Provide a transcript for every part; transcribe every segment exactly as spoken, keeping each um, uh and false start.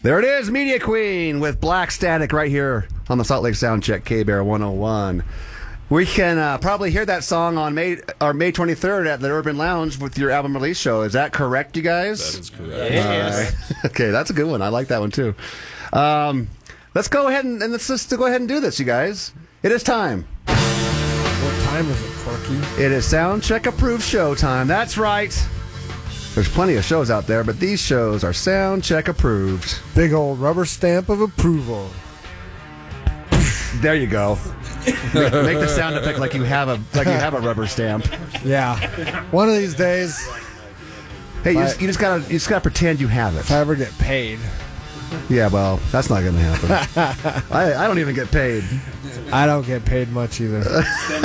There it is, Media Queen with Black Static right here on the Salt Lake Soundcheck, K-Bear one oh one. We can uh, probably hear that song on May or May twenty-third at the Urban Lounge with your album release show. Is that correct, you guys? That is correct. Yes. Right. Okay, that's a good one. I like that one too. Um, let's go ahead and, and let's just go ahead and do this, you guys. It is time. What time is it, Corky? It is Soundcheck approved show time. That's right. There's plenty of shows out there, but these shows are Soundcheck approved. Big old rubber stamp of approval. There you go. Make, make the sound effect like you have a like you have a rubber stamp. Yeah. One of these days. Hey, you just, you just gotta you just gotta pretend you have it. If I ever get paid. Yeah, well, that's not gonna happen. I I don't even get paid. I don't get paid much either.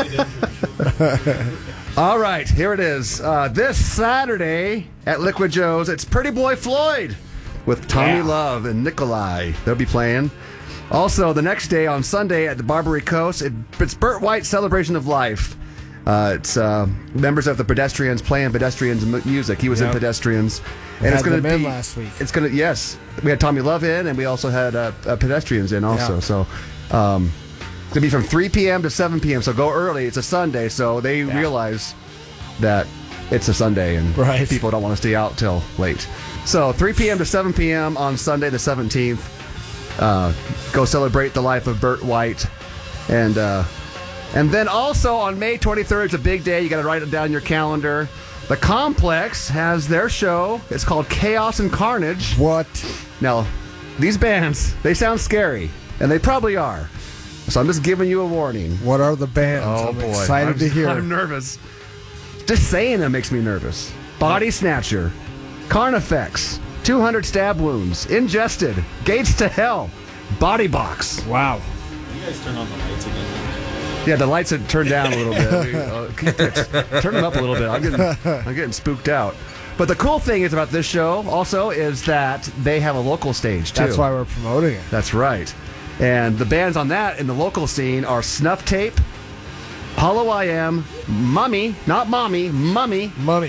All right, here it is. Uh, this Saturday at Liquid Joe's, it's Pretty Boy Floyd with Tommy Yeah. Love and Nikolai. They'll be playing. Also, the next day on Sunday at the Barbary Coast, it, it's Burt White's Celebration of Life. Uh, it's uh, members of the Pedestrians playing Pedestrians m- music. He was Yep. in Pedestrians, We and had it's going to them be in last week. It's going to yes, we had Tommy Love in, and we also had uh, uh, Pedestrians in also. Yeah. So. Um, It's going to be from three p.m. to seven p.m., so go early. It's a Sunday, so they Yeah. realize that it's a Sunday and Right. people don't want to stay out till late. So three p.m. to seven p.m. on Sunday the seventeenth. Uh, go celebrate the life of Burt White. And uh, and then also on May twenty-third, it's a big day. You got to write it down in your calendar. The Complex has their show. It's called Chaos and Carnage. What? Now, these bands, they sound scary, and they probably are. So I'm just giving you a warning. What are the bands? Oh, I'm boy. excited I'm, to hear. I'm nervous. Just saying it makes me nervous. Body Snatcher, Carnifex, two hundred Stab Wounds, Ingested, Gates to Hell, Body Box. Wow. You guys turn on the lights again. Yeah, the lights had turned down a little bit. Uh, turn them up a little bit. I'm getting, I'm getting spooked out. But the cool thing is about this show also is that they have a local stage, too. That's why we're promoting it. That's right. And the bands on that in the local scene are Snuff Tape, Hollow I Am, Mummy, not Mommy, Mummy, Mummy.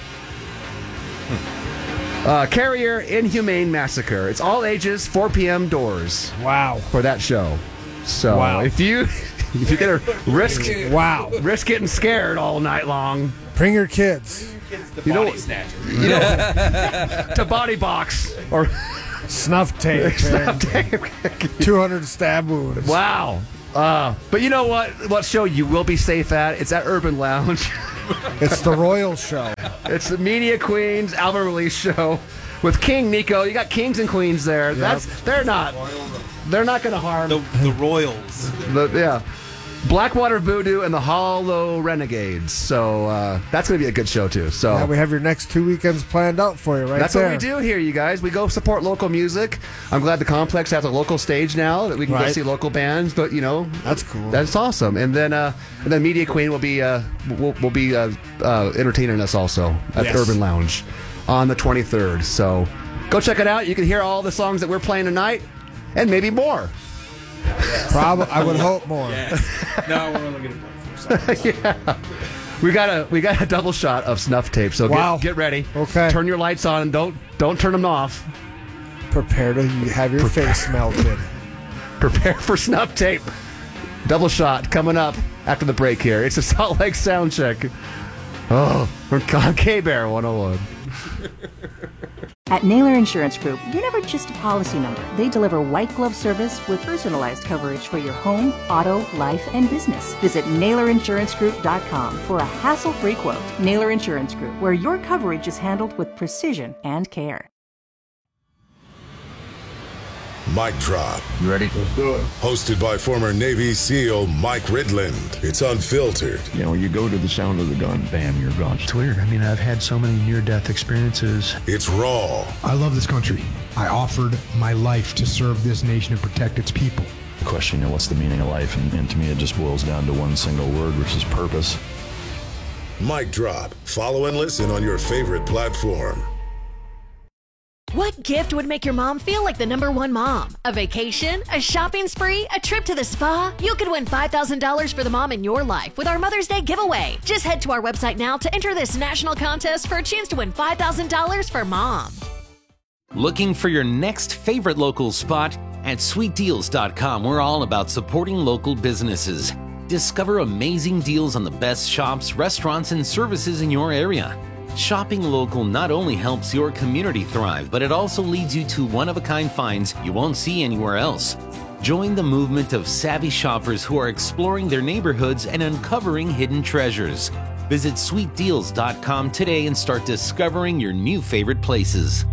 uh, Carrier, Inhumane Massacre. It's all ages, four p.m. doors Wow. for that show. So Wow. if you if you're gonna risk Wow. risk getting scared all night long, Bring your kids. you know, you know, to Body Box or Snuff tape. Snuff man. Tape. two hundred stab wounds. Wow. Uh, but you know what? What show you will be safe at? It's at Urban Lounge. It's the Royal Show. It's the Media Queens album release show with King Nico. You got kings and queens there. Yep. That's they're not they're not going to harm. The, the Royals. The, yeah, Blackwater Voodoo and the Hollow Renegades. So uh, that's going to be a good show too. So Yeah, we have your next two weekends planned out for you right that's there. what we do here, you guys. We go support local music. I'm glad the Complex has a local stage now that we can go Right. see local bands. But you know, That's cool. That's awesome. And then, uh, and then Media Queen will be uh, will, will be uh, uh, entertaining us also at Yes. the Urban Lounge on the twenty-third. So go check it out. You can hear all the songs that we're playing tonight, and maybe more. Probably, I would hope more. No, we're only going to play four songs. Yeah. We got a we got a double shot of Snuff Tape. So Wow. get, get ready. Okay. Turn your lights on and don't don't turn them off. Prepare to have your face melted. Prepare for Snuff Tape. Double shot coming up after the break here. It's a Salt Lake Sound Check. Oh, from K-Bear one oh one. At Naylor Insurance Group, you're never just a policy number. They deliver white glove service with personalized coverage for your home, auto, life, and business. Visit Naylor Insurance Group dot com for a hassle-free quote. Naylor Insurance Group, where your coverage is handled with precision and care. Mic Drop. You ready? Let's do it. Hosted by former Navy SEAL Mike Ridland. It's unfiltered. You know, you go to the sound of the gun, bam, you're gone. It's weird. I mean, I've had so many near-death experiences. It's raw. I love this country. I offered my life to serve this nation and protect its people. The question, you know, what's the meaning of life? And, and to me, it just boils down to one single word, which is purpose. Mic Drop. Follow and listen on your favorite platform. What gift would make your mom feel like the number one mom? A vacation? A shopping spree? A trip to the spa? You could win five thousand dollars for the mom in your life with our Mother's Day giveaway. Just head to our website now to enter this national contest for a chance to win five thousand dollars for mom. Looking for your next favorite local spot? At sweet deals dot com, we're all about supporting local businesses. Discover amazing deals on the best shops, restaurants, and services in your area. Shopping local not only helps your community thrive, but it also leads you to one-of-a-kind finds you won't see anywhere else. Join the movement of savvy shoppers who are exploring their neighborhoods and uncovering hidden treasures. Visit sweet deals dot com today and start discovering your new favorite places.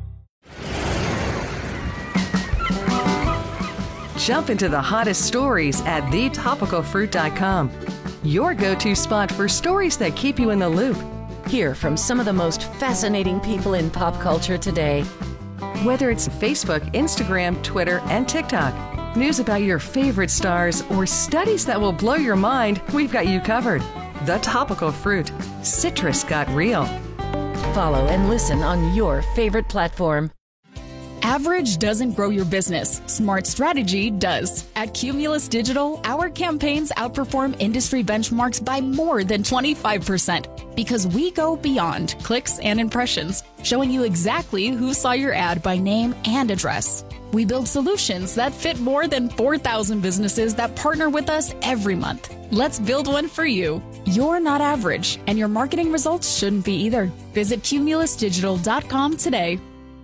Jump into the hottest stories at the topical fruit dot com. Your go-to spot for stories that keep you in the loop. Hear from some of the most fascinating people in pop culture today. Whether it's Facebook, Instagram, Twitter, and TikTok, news about your favorite stars, or studies that will blow your mind, we've got you covered. The Topical Fruit. Citrus got real. Follow and listen on your favorite platform. Average doesn't grow your business. Smart strategy does. At Cumulus Digital, our campaigns outperform industry benchmarks by more than twenty-five percent because we go beyond clicks and impressions, showing you exactly who saw your ad by name and address. We build solutions that fit more than four thousand businesses that partner with us every month. Let's build one for you. You're not average, and your marketing results shouldn't be either. Visit cumulus digital dot com today.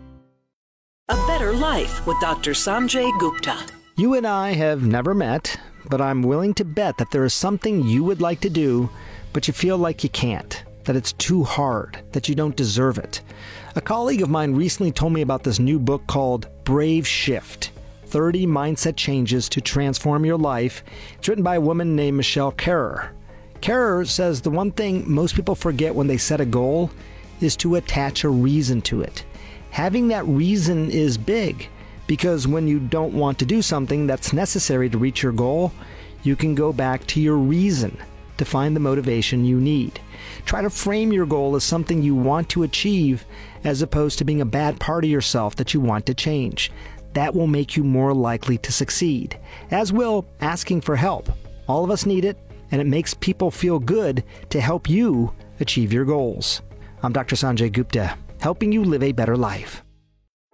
A Better Life with Doctor Sanjay Gupta. You and I have never met, but I'm willing to bet that there is something you would like to do, but you feel like you can't, that it's too hard, that you don't deserve it. A colleague of mine recently told me about this new book called Brave Shift, thirty Mindset Changes to Transform Your Life. It's written by a woman named Michelle Kerrer. Kerrer says the one thing most people forget when they set a goal is to attach a reason to it. Having that reason is big, because when you don't want to do something that's necessary to reach your goal, you can go back to your reason to find the motivation you need. Try to frame your goal as something you want to achieve as opposed to being a bad part of yourself that you want to change. That will make you more likely to succeed, as will asking for help. All of us need it, and it makes people feel good to help you achieve your goals. I'm Doctor Sanjay Gupta, helping you live a better life.